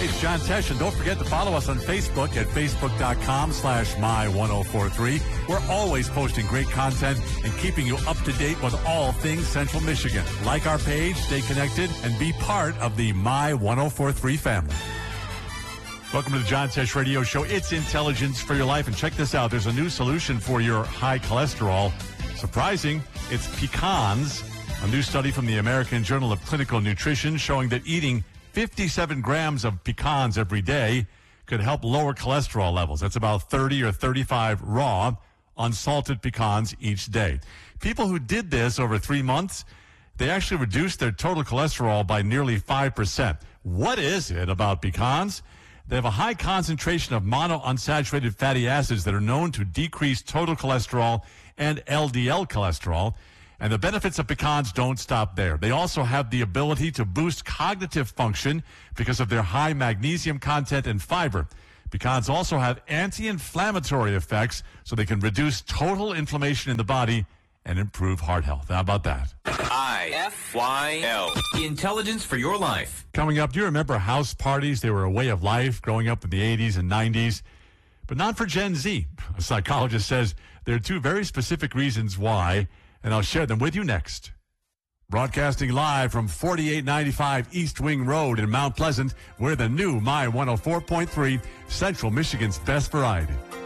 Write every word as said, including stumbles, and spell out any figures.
Hey, it's John Tesh, and don't forget to follow us on Facebook at facebook.com slash my1043. We're always posting great content and keeping you up to date with all things Central Michigan. Like our page, stay connected, and be part of the My ten forty-three family. Welcome to the John Tesh Radio Show. It's intelligence for your life. And check this out. There's a new solution for your high cholesterol. Surprising, it's pecans. A new study from the American Journal of Clinical Nutrition showing that eating fifty-seven grams of pecans every day could help lower cholesterol levels. That's about thirty or thirty-five raw, unsalted pecans each day. People who did this over three months, they actually reduced their total cholesterol by nearly five percent. What is it about pecans? They have a high concentration of monounsaturated fatty acids that are known to decrease total cholesterol and L D L cholesterol. And the benefits of pecans don't stop there. They also have the ability to boost cognitive function because of their high magnesium content and fiber. Pecans also have anti-inflammatory effects, so they can reduce total inflammation in the body and improve heart health. How about that? I F Y L. Intelligence for your life. Coming up, do you remember house parties? They were a way of life growing up in the eighties and nineties, but not for Gen Z. A psychologist says there are two very specific reasons why, and I'll share them with you next. Broadcasting live from forty-eight ninety-five East Wing Road in Mount Pleasant, we're the new My one oh four point three, Central Michigan's best variety.